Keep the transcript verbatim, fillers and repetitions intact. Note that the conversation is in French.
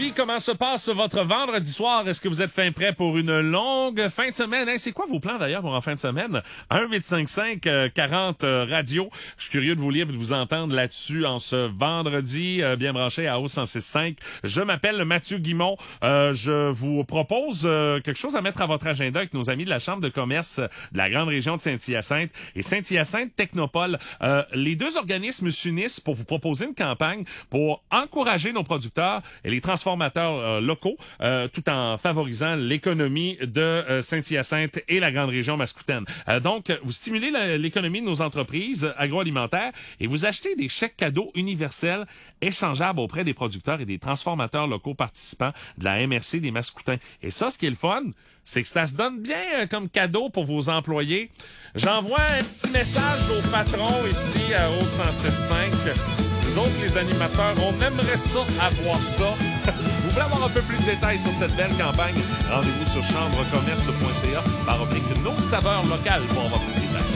vendredi. Comment se passe votre vendredi soir? Est-ce que vous êtes fin prêt pour une longue fin de semaine? Hey, c'est quoi vos plans d'ailleurs pour en fin de semaine? un huit cinq cinq quarante radio. Je suis curieux de vous lire et de vous entendre là-dessus en ce vendredi, euh, bien branché à O cent six cinq. Je m'appelle Mathieu Guimont. Euh, je vous propose euh, quelque chose à mettre à votre agenda avec nos amis de la Chambre de commerce de la grande région de Saint-Hyacinthe et Saint-Hyacinthe Technopole. Euh, les deux organismes s'unissent pour vous proposer une campagne pour encourager nos producteurs et les transformateurs euh, locaux, euh, tout en favorisant l'économie de euh, Saint-Hyacinthe et la grande région mascoutaine. Euh, donc, vous stimulez la, l'économie de nos entreprises agroalimentaires et vous achetez des chèques cadeaux universels échangeables auprès des producteurs et des transformateurs locaux participants de la M R C des Mascoutins. Et ça, ce qui est le fun, c'est que ça se donne bien euh, comme cadeau pour vos employés. J'envoie un petit message au patron ici à O cent six cinq. Nous autres, les animateurs, on aimerait ça, avoir ça. Vous voulez avoir un peu plus de détails sur cette belle campagne? Rendez-vous sur chambrecommerce point c a par oblique nos saveurs locales pour avoir plus